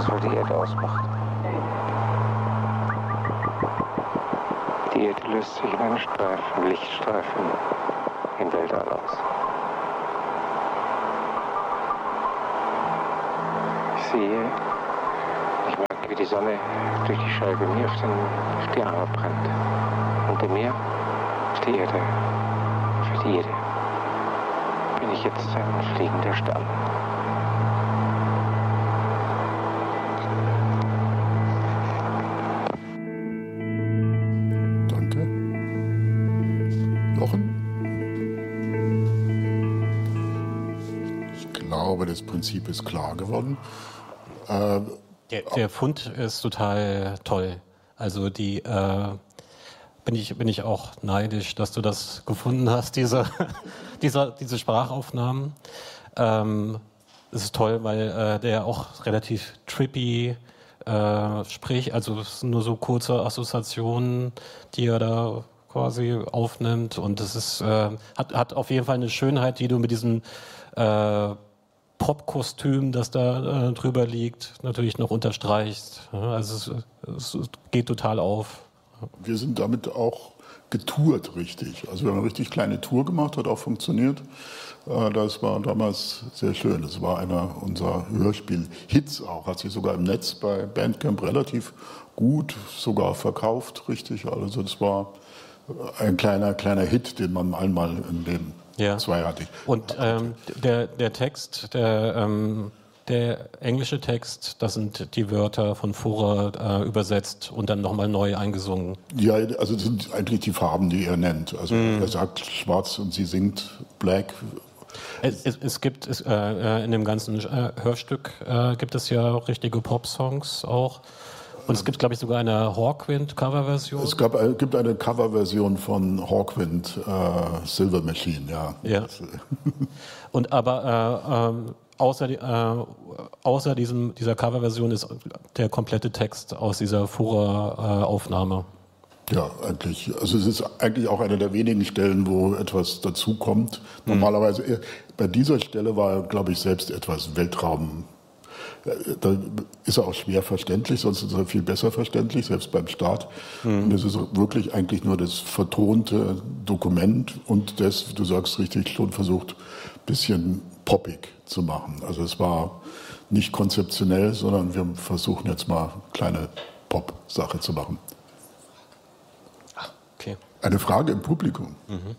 was wohl die Erde ausmacht. Die Erde löst sich in einen Streifen, Lichtstreifen im Weltall aus. Ich sehe, ich merke, wie die Sonne durch die Scheibe mir auf die Arme brennt. Unter mir ist die Erde. Für die Erde bin ich jetzt ein fliegender Stern. Danke. Jochen? Ich glaube, das Prinzip ist klar geworden. Der Fund ist total toll. Also bin ich auch neidisch, dass du das gefunden hast, diese Sprachaufnahmen. Es ist toll, weil der auch relativ trippy spricht. Also es sind nur so kurze Assoziationen, die er da quasi aufnimmt. Und es ist hat auf jeden Fall eine Schönheit, die du mit diesem Popkostüm, das da drüber liegt, natürlich noch unterstreichst. Also es geht total auf. Wir sind damit auch getourt, richtig. Also wir haben eine richtig kleine Tour gemacht, hat auch funktioniert. Das war damals sehr schön. Das war einer unserer Hörspiel-Hits auch. Hat sich sogar im Netz bei Bandcamp relativ gut sogar verkauft, richtig. Also das war ein kleiner Hit, den man einmal im Leben zweiartig. Und der Text, der englische Text, das sind die Wörter von Furrer übersetzt und dann nochmal neu eingesungen. Ja, also das sind eigentlich die Farben, die er nennt. Also er sagt schwarz und sie singt black. Es gibt in dem ganzen Hörstück gibt es ja richtige Pop-Songs auch. Und es gibt, glaube ich, sogar eine Hawkwind-Coverversion. Es gibt eine Coverversion von Hawkwind, Silver Machine, ja. Und aber außer dieser Coverversion ist der komplette Text aus dieser Furrer-Aufnahme. Ja, eigentlich. Also es ist eigentlich auch eine der wenigen Stellen, wo etwas dazukommt. Normalerweise, bei dieser Stelle war er, glaube ich, selbst etwas Weltraum. Da ist er auch schwer verständlich, sonst ist er viel besser verständlich, selbst beim Start. Und es ist wirklich eigentlich nur das vertonte Dokument und das, du sagst richtig, schon versucht, ein bisschen poppig zu machen. Also es war nicht konzeptionell, sondern wir versuchen jetzt mal eine kleine Pop-Sache zu machen. Okay. Eine Frage im Publikum.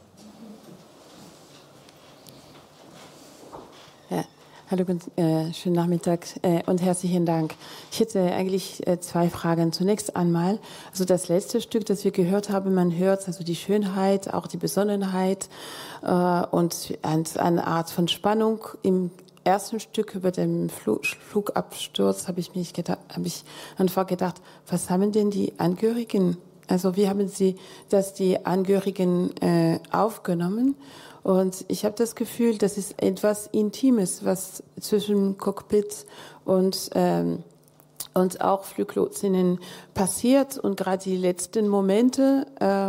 Hallo, schönen Nachmittag und herzlichen Dank. Ich hätte eigentlich zwei Fragen. Zunächst einmal, also das letzte Stück, das wir gehört haben, man hört also die Schönheit, auch die Besonnenheit und eine Art von Spannung. Im ersten Stück über den Flugabsturz habe ich einfach gedacht, was haben denn die Angehörigen, also wie haben sie das die Angehörigen aufgenommen? Und ich habe das Gefühl, das ist etwas Intimes, was zwischen Cockpit und auch Fluglotsinnen passiert. Und gerade die letzten Momente,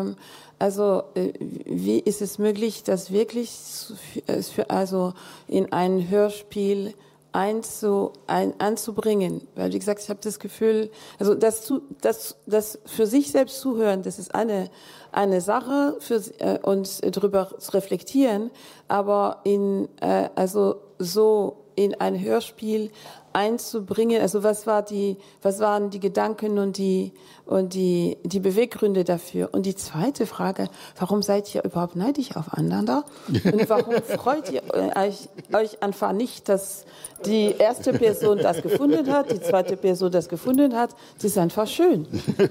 wie ist es möglich, das wirklich also in ein Hörspiel anzubringen? Weil, wie gesagt, ich habe das Gefühl, also das für sich selbst zuhören, das ist eine Sache und darüber zu reflektieren, aber so in ein Hörspiel einzubringen, also was waren die Gedanken und die Beweggründe dafür? Und die zweite Frage, warum seid ihr überhaupt neidisch aufeinander? Und warum freut ihr euch einfach nicht, dass die erste Person das gefunden hat, die zweite Person das gefunden hat? Das ist einfach schön.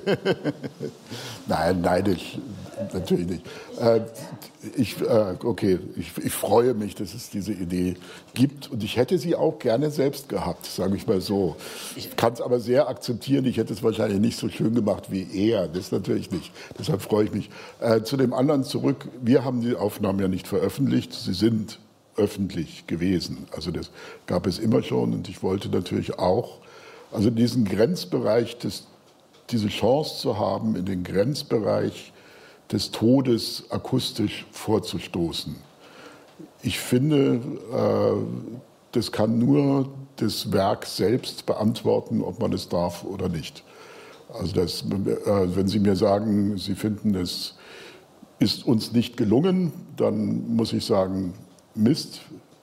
Nein, neidisch natürlich nicht. Ich freue mich, dass es diese Idee gibt und ich hätte sie auch gerne selbst gehabt, sage ich mal so. Ich kann es aber sehr akzeptieren, ich hätte es wahrscheinlich nicht so schön gemacht wie er, das natürlich nicht. Deshalb freue ich mich. Zu dem anderen zurück, wir haben die Aufnahmen ja nicht veröffentlicht, sie sind öffentlich gewesen. Also das gab es immer schon und ich wollte natürlich auch, also diesen Grenzbereich, diese Chance zu haben, in den Grenzbereich des Todes akustisch vorzustoßen. Ich finde, das kann nur das Werk selbst beantworten, ob man es darf oder nicht. Also wenn Sie mir sagen, Sie finden, es ist uns nicht gelungen, dann muss ich sagen, Mist.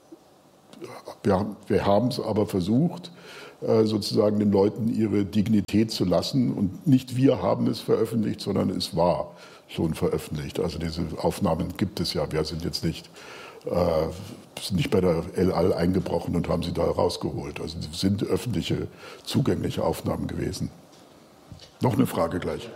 Wir haben es aber versucht, sozusagen den Leuten ihre Dignität zu lassen. Und nicht wir haben es veröffentlicht, sondern es war schon veröffentlicht. Also diese Aufnahmen gibt es ja. Wir sind jetzt nicht bei der El Al eingebrochen und haben sie da rausgeholt. Also es sind öffentliche, zugängliche Aufnahmen gewesen. Noch eine Frage gleich.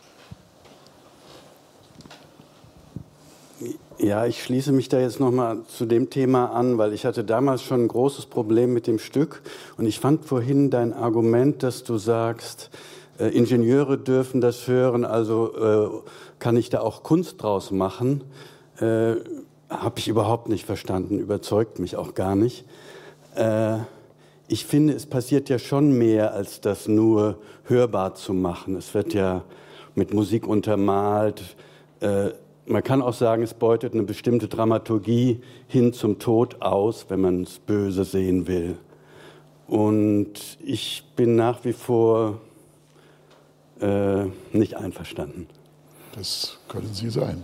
Ja, ich schließe mich da jetzt nochmal zu dem Thema an, weil ich hatte damals schon ein großes Problem mit dem Stück. Und ich fand vorhin dein Argument, dass du sagst, Ingenieure dürfen das hören, also kann ich da auch Kunst draus machen, habe ich überhaupt nicht verstanden, überzeugt mich auch gar nicht. Ich finde, es passiert ja schon mehr, als das nur hörbar zu machen. Es wird ja mit Musik untermalt. Man kann auch sagen, es beutet eine bestimmte Dramaturgie hin zum Tod aus, wenn man es böse sehen will. Und ich bin nach wie vor nicht einverstanden. Das können Sie sein.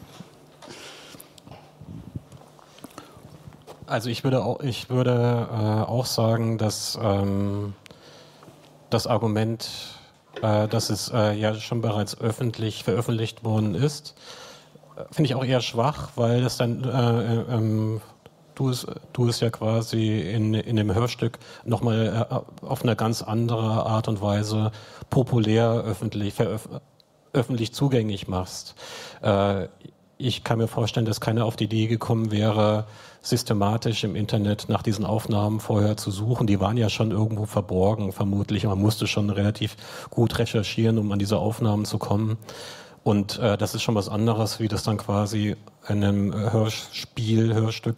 Also ich würde auch sagen, dass das Argument, dass es ja schon bereits öffentlich veröffentlicht worden ist, finde ich auch eher schwach, weil das dann du es ja quasi in dem Hörstück nochmal auf eine ganz andere Art und Weise populär öffentlich zugänglich machst. Ich kann mir vorstellen, dass keiner auf die Idee gekommen wäre, systematisch im Internet nach diesen Aufnahmen vorher zu suchen. Die waren ja schon irgendwo verborgen, vermutlich. Man musste schon relativ gut recherchieren, um an diese Aufnahmen zu kommen. Und das ist schon was anderes, wie das dann quasi in einem Hörstück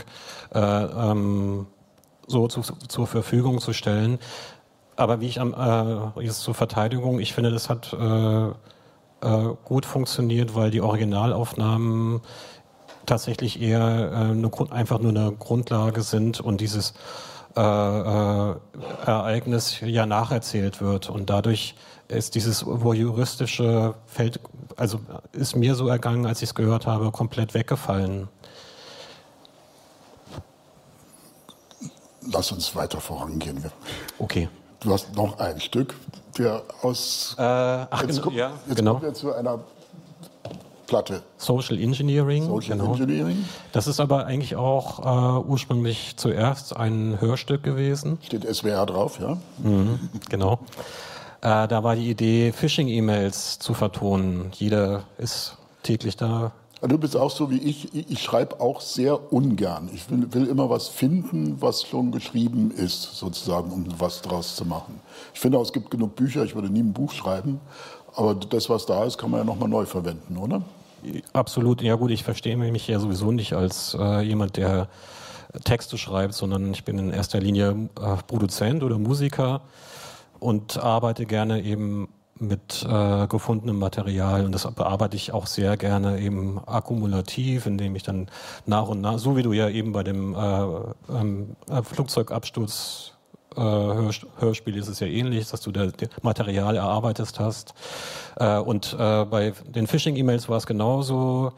so zur Verfügung zu stellen. Aber wie ich jetzt zur Verteidigung, ich finde, das hat gut funktioniert, weil die Originalaufnahmen tatsächlich eher einfach nur eine Grundlage sind und dieses Ereignis ja nacherzählt wird. Und dadurch ist dieses voyeuristische Feld, also ist mir so ergangen, als ich es gehört habe, komplett weggefallen. Lass uns weiter vorangehen. Okay. Du hast noch ein Stück, der aus... jetzt kommen wir zu einer Platte. Social Engineering. Engineering. Das ist aber eigentlich auch ursprünglich zuerst ein Hörstück gewesen. Steht SWR drauf, ja? Mhm, genau. Da war die Idee, Phishing-E-Mails zu vertonen. Jeder ist täglich da. Du bist auch so wie ich. Ich schreibe auch sehr ungern. Ich will immer was finden, was schon geschrieben ist, sozusagen, um was draus zu machen. Ich finde auch, es gibt genug Bücher. Ich würde nie ein Buch schreiben. Aber das, was da ist, kann man ja nochmal neu verwenden, oder? Absolut. Ja gut, ich verstehe mich ja sowieso nicht als jemand, der Texte schreibt, sondern ich bin in erster Linie Produzent oder Musiker und arbeite gerne eben mit gefundenem Material, und das bearbeite ich auch sehr gerne eben akkumulativ, indem ich dann nach und nach, so wie du ja eben bei dem Flugzeugabsturz Hörspiel ist es ja ähnlich, dass du da Material erarbeitet hast. Und bei den Phishing-E-Mails war es genauso.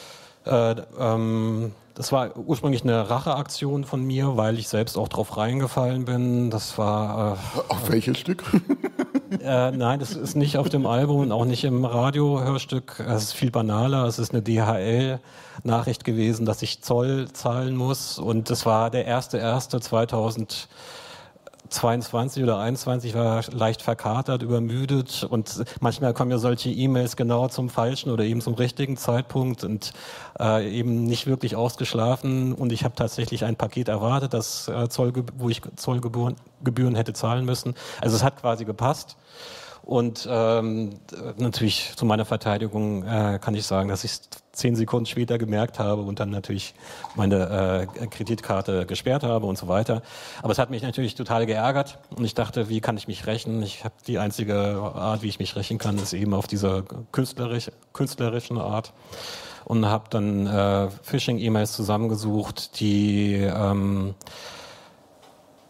Das war ursprünglich eine Racheaktion von mir, weil ich selbst auch drauf reingefallen bin. Das war... Auf welches Stück? Nein, das ist nicht auf dem Album und auch nicht im Radiohörstück. Es ist viel banaler. Es ist eine DHL-Nachricht gewesen, dass ich Zoll zahlen muss. Und das war der 1.1.2022 oder 21, war leicht verkatert, übermüdet, und manchmal kommen ja solche E-Mails genau zum falschen oder eben zum richtigen Zeitpunkt und eben nicht wirklich ausgeschlafen, und ich habe tatsächlich ein Paket erwartet, das wo ich Zollgebühren hätte zahlen müssen. Also es hat quasi gepasst. Und natürlich zu meiner Verteidigung kann ich sagen, dass ich es 10 Sekunden später gemerkt habe und dann natürlich meine Kreditkarte gesperrt habe und so weiter. Aber es hat mich natürlich total geärgert, und ich dachte, wie kann ich mich rächen? Ich habe die einzige Art, wie ich mich rächen kann, ist eben auf dieser künstlerischen Art, und habe dann Phishing-E-Mails zusammengesucht, die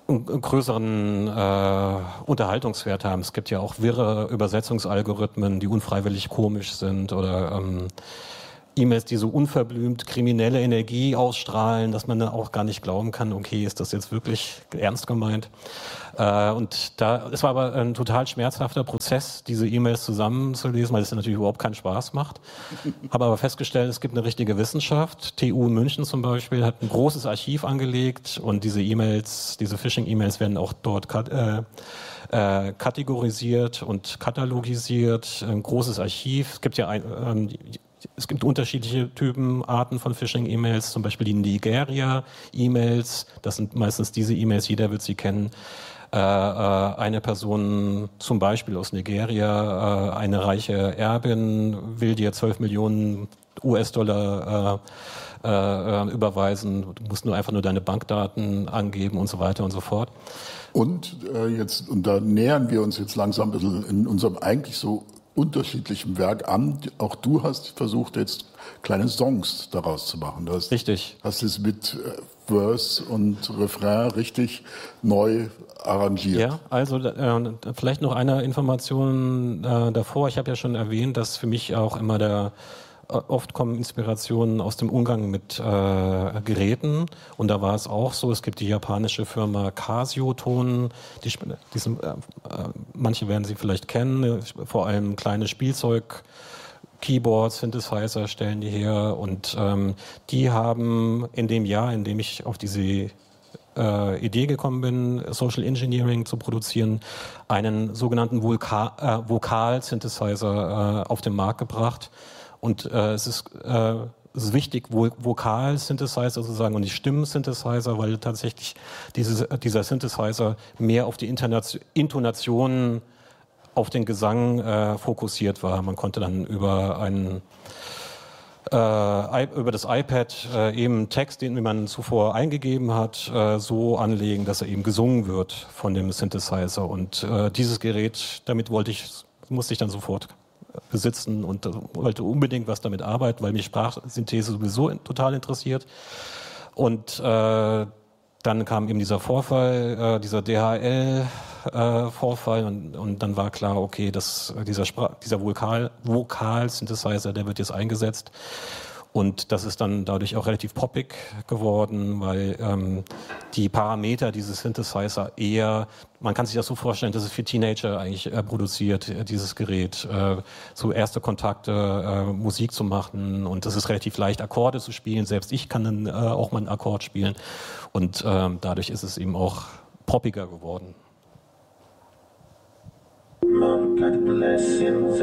einen größeren Unterhaltungswert haben. Es gibt ja auch wirre Übersetzungsalgorithmen, die unfreiwillig komisch sind oder E-Mails, die so unverblümt kriminelle Energie ausstrahlen, dass man dann auch gar nicht glauben kann, okay, ist das jetzt wirklich ernst gemeint? Es war aber ein total schmerzhafter Prozess, diese E-Mails zusammenzulesen, weil es natürlich überhaupt keinen Spaß macht. Habe aber festgestellt, es gibt eine richtige Wissenschaft. TU München zum Beispiel hat ein großes Archiv angelegt und diese E-Mails, diese Phishing-E-Mails werden auch dort kategorisiert und katalogisiert. Ein großes Archiv. Es gibt ja es gibt unterschiedliche Arten von Phishing-E-Mails, zum Beispiel die Nigeria-E-Mails. Das sind meistens diese E-Mails, jeder wird sie kennen. Eine Person zum Beispiel aus Nigeria, eine reiche Erbin, will dir 12 Millionen US-Dollar überweisen. Du musst einfach nur deine Bankdaten angeben und so weiter und so fort. Und da nähern wir uns jetzt langsam ein bisschen in unserem eigentlich so unterschiedlichen Werk an. Auch du hast versucht, jetzt kleine Songs daraus zu machen. Richtig. Hast es mit Verse und Refrain richtig neu arrangiert. Ja, also vielleicht noch eine Information davor. Ich habe ja schon erwähnt, dass für mich auch immer oft kommen Inspirationen aus dem Umgang mit Geräten. Und da war es auch so, es gibt die japanische Firma Casio-Ton, manche werden sie vielleicht kennen, vor allem kleine Spielzeug, Keyboards, Synthesizer stellen die her. Und die haben in dem Jahr, in dem ich auf diese Idee gekommen bin, Social Engineering zu produzieren, einen sogenannten Vokal-Synthesizer auf den Markt gebracht. Und es ist wichtig, Vokal-Synthesizer sozusagen und die Stimmen-Synthesizer, weil tatsächlich dieser Synthesizer mehr auf die Intonation, auf den Gesang fokussiert war. Man konnte dann über das iPad eben Text, den man zuvor eingegeben hat, so anlegen, dass er eben gesungen wird von dem Synthesizer. Und dieses Gerät, musste ich dann sofort besitzen und wollte unbedingt was damit arbeiten, weil mich Sprachsynthese sowieso total interessiert. Und dann kam eben dieser Vorfall, dieser DHL-Vorfall und dann war klar, okay, dieser Vokal-Synthesizer, der wird jetzt eingesetzt. Und das ist dann dadurch auch relativ poppig geworden, weil die Parameter dieses Synthesizer man kann sich das so vorstellen, dass es für Teenager eigentlich produziert, dieses Gerät. So erste Kontakte, Musik zu machen und es ist relativ leicht, Akkorde zu spielen. Selbst ich kann dann auch mal einen Akkord spielen und dadurch ist es eben auch poppiger geworden.